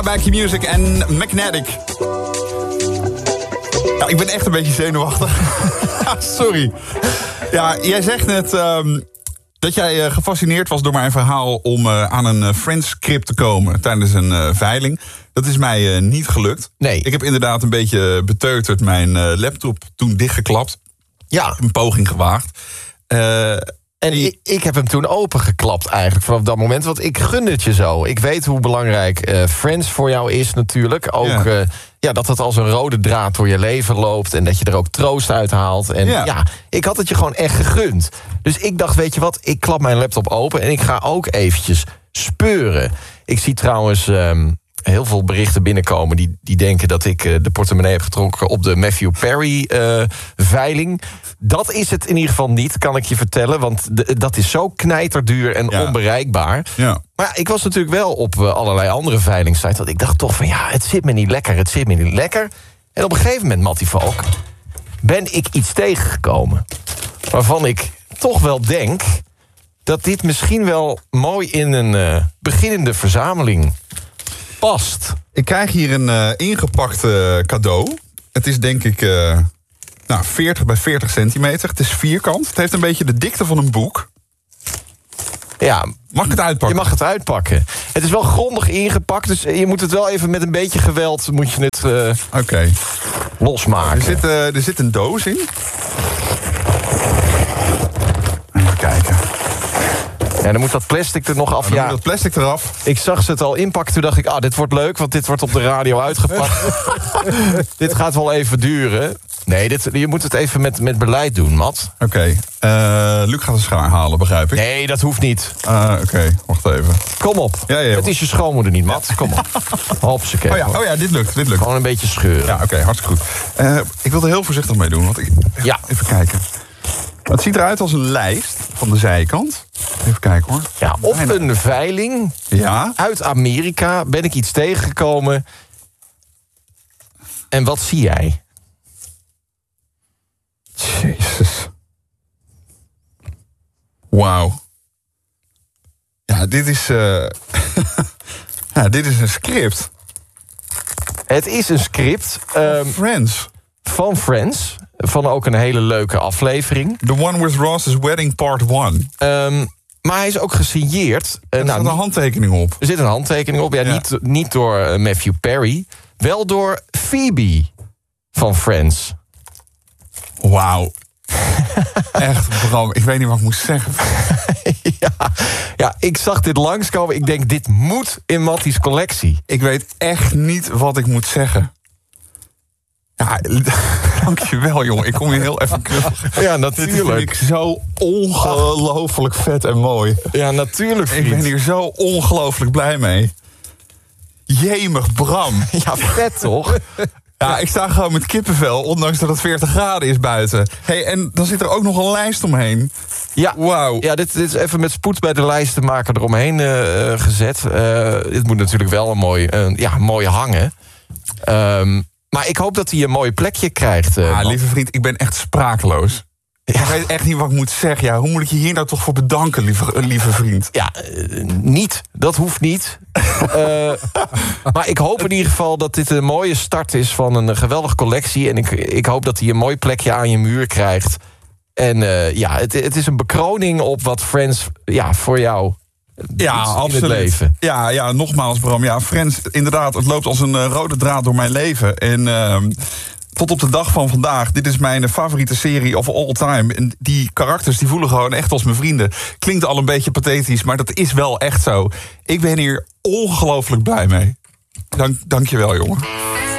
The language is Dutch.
Bij Q-Music en Magnetic. Ja, ik ben echt een beetje zenuwachtig. Sorry. Ja, jij zegt net dat jij gefascineerd was door mijn verhaal om aan een Friends-script te komen tijdens een veiling. Dat is mij niet gelukt. Nee. Ik heb inderdaad een beetje beteuterd mijn laptop toen dichtgeklapt. Ja. Een poging gewaagd. En ik heb hem toen opengeklapt eigenlijk vanaf dat moment. Want ik gun het je zo. Ik weet hoe belangrijk Friends voor jou is natuurlijk. Ook dat het als een rode draad door je leven loopt. En dat je er ook troost uit haalt. En ik had het je gewoon echt gegund. Dus ik dacht, weet je wat, ik klap mijn laptop open. En ik ga ook eventjes speuren. Ik zie trouwens heel veel berichten binnenkomen die denken dat ik de portemonnee heb getrokken op de Matthew Perry veiling. Dat is het in ieder geval niet, kan ik je vertellen. Want dat is zo knijterduur en onbereikbaar. Ja. Maar ik was natuurlijk wel op allerlei andere veilingssites. Want ik dacht toch van het zit me niet lekker. En op een gegeven moment, Mattie Valk, ben ik iets tegengekomen waarvan ik toch wel denk dat dit misschien wel mooi in een beginnende verzameling past. Ik krijg hier een ingepakt cadeau. Het is denk ik 40 bij 40 centimeter. Het is vierkant. Het heeft een beetje de dikte van een boek. Ja, mag ik het uitpakken? Je mag het uitpakken. Het is wel grondig ingepakt, dus je moet het wel even met een beetje geweld moet je het losmaken. Er zit een doos in. Even kijken. Ja, dan moet dat plastic er nog af. Dan moet dat plastic eraf. Ik zag ze het al inpakken, toen dacht ik, dit wordt leuk, want dit wordt op de radio uitgepakt. Dit gaat wel even duren. Nee, je moet het even met beleid doen, Matt. Oké. Luc gaat een schaar halen, begrijp ik. Nee, dat hoeft niet. Oké, wacht even. Kom op. Ja, het is je schoonmoeder niet, Matt. Kom op. Hopsakee. Oh ja, dit lukt. Gewoon een beetje scheuren. Ja, oké, hartstikke goed. Ik wil er heel voorzichtig mee doen, want even kijken. Het ziet eruit als een lijst van de zijkant. Even kijken hoor. Ja, op een veiling uit Amerika ben ik iets tegengekomen. En wat zie jij? Jezus. Wauw. Ja, dit is... dit is een script. Het is een script. Friends. Van Friends. Van ook een hele leuke aflevering. The One with Ross's Wedding Part 1. Maar hij is ook gesigneerd. Er zit een handtekening op. Er zit een handtekening op. Ja. Niet door Matthew Perry. Wel door Phoebe van Friends. Wauw. Echt, Bram, ik weet niet wat ik moest zeggen. Ja, ik zag dit langskomen. Ik denk, dit moet in Matties collectie. Ik weet echt niet wat ik moet zeggen. Ja, dankjewel, jongen. Ik kom je heel even knuffelen. Ja, natuurlijk. Dit vind ik zo ongelooflijk vet en mooi. Ja, natuurlijk, vriend. Ik ben hier zo ongelooflijk blij mee. Jemig, Bram. Ja, vet toch? Ja, ik sta gewoon met kippenvel, ondanks dat het 40 graden is buiten. Hey, en dan zit er ook nog een lijst omheen. Ja, wauw. Ja, dit is even met spoed bij de lijstenmaker eromheen gezet. Dit moet natuurlijk wel een mooi hangen. Maar ik hoop dat hij een mooi plekje krijgt. Lieve vriend, ik ben echt sprakeloos. Ja. Ik weet echt niet wat ik moet zeggen. Ja, hoe moet ik je hier nou toch voor bedanken, lieve vriend? Ja, niet. Dat hoeft niet. Maar ik hoop in ieder geval dat dit een mooie start is van een geweldige collectie. En ik hoop dat hij een mooi plekje aan je muur krijgt. En het is een bekroning op wat Friends voor jou absoluut. In het leven. Ja, nogmaals, Bram. Ja, Friends, inderdaad, het loopt als een rode draad door mijn leven. En tot op de dag van vandaag, dit is mijn favoriete serie of all time. En die karakters, die voelen gewoon echt als mijn vrienden. Klinkt al een beetje pathetisch, maar dat is wel echt zo. Ik ben hier ongelooflijk blij mee. Dank je wel, jongen.